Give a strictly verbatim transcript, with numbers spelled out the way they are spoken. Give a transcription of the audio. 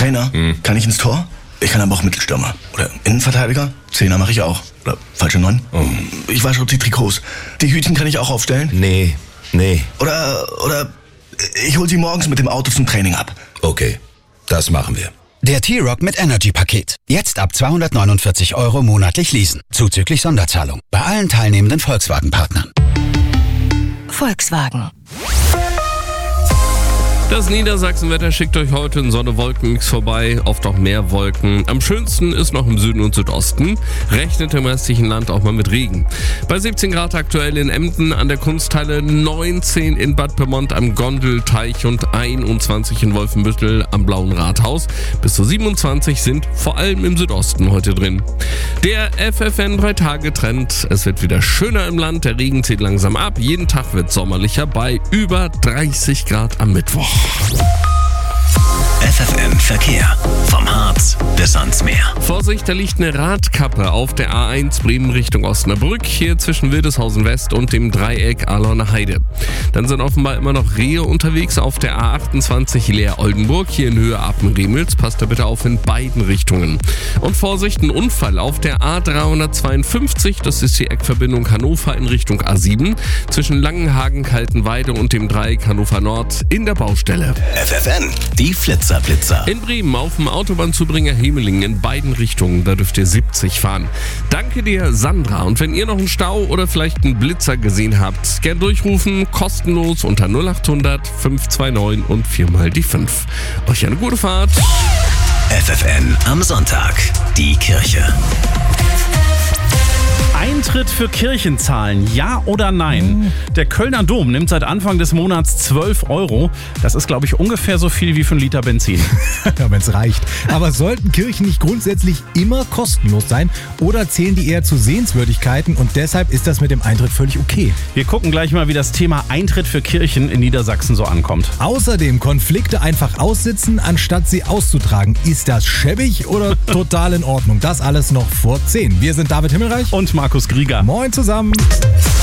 Trainer, hm. kann ich ins Tor? Ich kann aber auch Mittelstürmer. Oder Innenverteidiger? Zehner mache ich auch. Oder falsche Neun? Oh. Ich wasche auch die Trikots. Die Hütchen kann ich auch aufstellen? Nee, nee. Oder, oder ich hol sie morgens mit dem Auto zum Training ab. Okay, das machen wir. Der T-Rock mit Energy-Paket. Jetzt ab zweihundertneunundvierzig Euro monatlich leasen. Zuzüglich Sonderzahlung. Bei allen teilnehmenden Volkswagen-Partnern. Volkswagen. Das Niedersachsenwetter schickt euch heute in Sonne-Wolken-Mix vorbei, oft auch mehr Wolken. Am schönsten ist noch im Süden und Südosten, rechnet im restlichen Land auch mal mit Regen. Bei siebzehn Grad aktuell in Emden an der Kunsthalle, neunzehn in Bad Pyrmont am Gondelteich und einundzwanzig in Wolfenbüttel am Blauen Rathaus. Bis zu siebenundzwanzig sind vor allem im Südosten heute drin. Der F F N drei Tage Trend. Es wird wieder schöner im Land, der Regen zieht langsam ab. Jeden Tag wird sommerlicher bei über dreißig Grad am Mittwoch. F F N Verkehr. Vom Harz bis ans Meer. Vorsicht, da liegt eine Radkappe auf der A eins Bremen Richtung Osnabrück, hier zwischen Wildeshausen West und dem Dreieck Ahlauner Heide. Dann sind offenbar immer noch Rehe unterwegs auf der A achtundzwanzig Leer-Oldenburg, hier in Höhe Apen-Remels. Passt da bitte auf in beiden Richtungen. Und Vorsicht, ein Unfall auf der A dreihundertzweiundfünfzig, das ist die Eckverbindung Hannover in Richtung A sieben, zwischen Langenhagen, Kaltenweide und dem Dreieck Hannover Nord in der Baustelle. F F N, die Flitzer-Blitzer. In Bremen auf dem Autobahnzubringer Hemelingen in beiden Richtungen, da dürft ihr siebzig fahren. Danke dir, Sandra. Und wenn ihr noch einen Stau oder vielleicht einen Blitzer gesehen habt, gern durchrufen, kostenlos unter null achthundert fünf zwei neun und viermal die fünf. Euch eine gute Fahrt. F F N am Sonntag, die Kirche. Eintritt für Kirchenzahlen, ja oder nein? Der Kölner Dom nimmt seit Anfang des Monats zwölf Euro. Das ist, glaube ich, ungefähr so viel wie für einen Liter Benzin. Ja, wenn es reicht. Aber sollten Kirchen nicht grundsätzlich immer kostenlos sein oder zählen die eher zu Sehenswürdigkeiten und deshalb ist das mit dem Eintritt völlig okay? Wir gucken gleich mal, wie das Thema Eintritt für Kirchen in Niedersachsen so ankommt. Außerdem Konflikte einfach aussitzen, anstatt sie auszutragen. Ist das schäbig oder total in Ordnung? Das alles noch vor zehn. Wir sind David Himmelreich und Markus Grieger. Moin zusammen.